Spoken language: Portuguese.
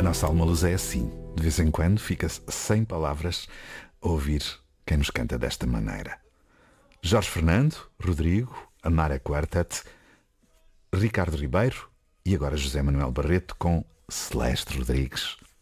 nossa alma-luz é assim. De vez em quando fica-se sem palavras a ouvir quem nos canta desta maneira. Jorge Fernando, Rodrigo, Amara Quartet, Ricardo Ribeiro e agora José Manuel Barreto com Celeste Rodrigues.